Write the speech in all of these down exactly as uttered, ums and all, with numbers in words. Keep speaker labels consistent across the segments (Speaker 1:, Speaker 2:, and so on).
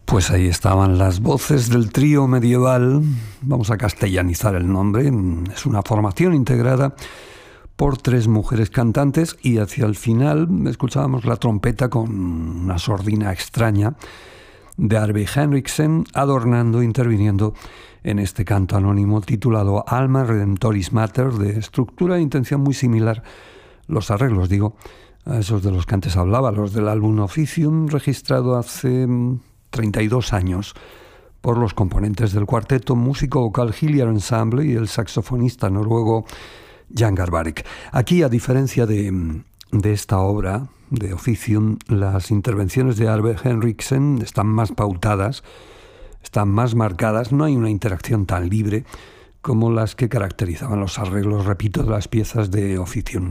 Speaker 1: Pues ahí estaban las voces del trío medieval, vamos a castellanizar el nombre, es una formación integrada por tres mujeres cantantes y hacia el final escuchábamos la trompeta con una sordina extraña de Arve Henriksen adornando, interviniendo en este canto anónimo titulado Alma Redemptoris Mater, de estructura e intención muy similar, los arreglos digo, a esos de los que antes hablaba, los del álbum Officium, registrado hace treinta y dos años por los componentes del cuarteto músico vocal Hilliard Ensemble y el saxofonista noruego Jan Garbarek. Aquí, a diferencia de, de esta obra de Officium, las intervenciones de Arve Henriksen están más pautadas, están más marcadas, no hay una interacción tan libre como las que caracterizaban los arreglos, repito, de las piezas de Officium.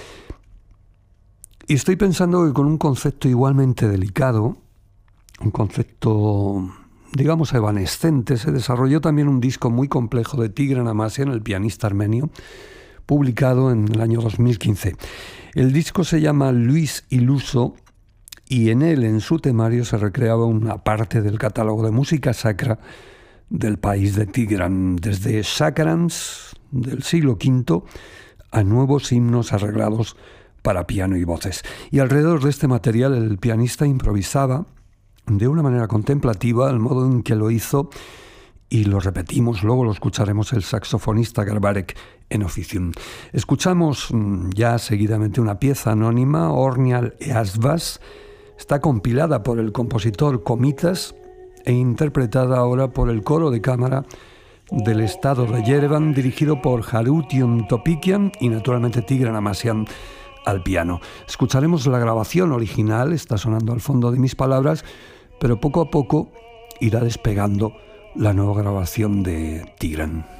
Speaker 1: Y estoy pensando que con un concepto igualmente delicado, un concepto, digamos, evanescente, se desarrolló también un disco muy complejo de Tigran Amassian, el pianista armenio, publicado en el año dos mil quince. El disco se llama Luis Iluso y en él, en su temario, se recreaba una parte del catálogo de música sacra del país de Tigran, desde chakarams del siglo quinto a nuevos himnos arreglados para piano y voces. Y alrededor de este material el pianista improvisaba de una manera contemplativa el modo en que lo hizo, y lo repetimos, luego lo escucharemos el saxofonista Garbarek en Officium. Escuchamos ya seguidamente una pieza anónima, Ornial Easvas, está compilada por el compositor Komitas e interpretada ahora por el coro de cámara del estado de Yerevan, dirigido por Harutyun Topikian y naturalmente Tigran Amassian al piano. Escucharemos la grabación original, está sonando al fondo de mis palabras, pero poco a poco irá despegando la nueva grabación de Tigran.